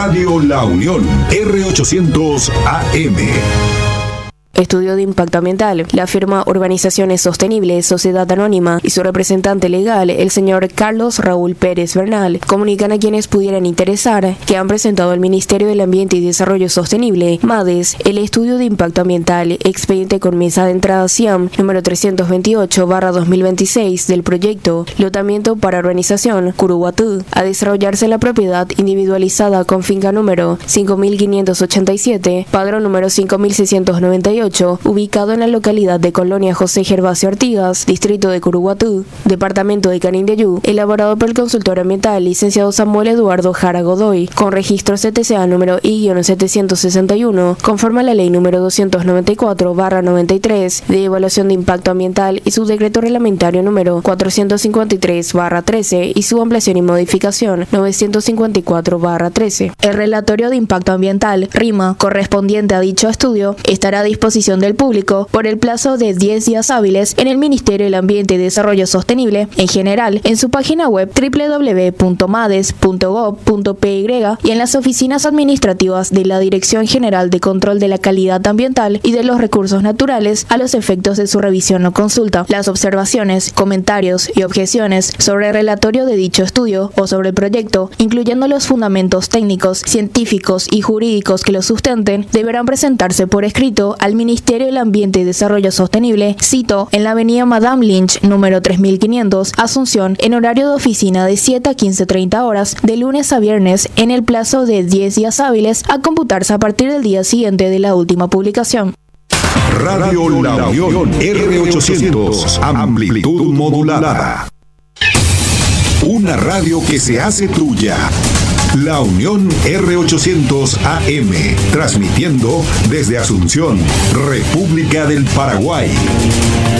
Radio La Unión, R800 AM. Estudio de impacto ambiental. La firma Urbanizaciones Sostenibles, Sociedad Anónima, y su representante legal, el señor Carlos Raúl Pérez Bernal, comunican a quienes pudieran interesar que han presentado al Ministerio del Ambiente y Desarrollo Sostenible, MADES, el estudio de impacto ambiental, expediente con mesa de entrada CIAM número 328/2026 del proyecto Lotamiento para Urbanización Curuguatú, a desarrollarse en la propiedad individualizada con finca número 5587, padrón número 5698, ubicado en la localidad de Colonia José Gervasio Artigas, distrito de Curuguatú, departamento de Canindeyú, elaborado por el consultor ambiental licenciado Samuel Eduardo Jara Godoy, con registro CTCA número I-761, conforme a la ley número 294/93 de evaluación de impacto ambiental y su decreto reglamentario número 453/13 y su ampliación y modificación 954/13. El relatorio de impacto ambiental, RIMA, correspondiente a dicho estudio, estará a disposición del público por el plazo de 10 días hábiles en el Ministerio del Ambiente y Desarrollo Sostenible, en general, en su página web www.mades.gov.py y en las oficinas administrativas de la Dirección General de Control de la Calidad Ambiental y de los Recursos Naturales a los efectos de su revisión o consulta. Las observaciones, comentarios y objeciones sobre el relatorio de dicho estudio o sobre el proyecto, incluyendo los fundamentos técnicos, científicos y jurídicos que lo sustenten, deberán presentarse por escrito al Ministerio del Ambiente y Desarrollo Sostenible, cito, en la avenida Madame Lynch, número 3500, Asunción, en horario de oficina de 7 a 15:30 horas, de lunes a viernes, en el plazo de 10 días hábiles, a computarse a partir del día siguiente de la última publicación. Radio La Unión, R800, amplitud modulada. Una radio que se hace tuya. La Unión R800 AM, transmitiendo desde Asunción, República del Paraguay.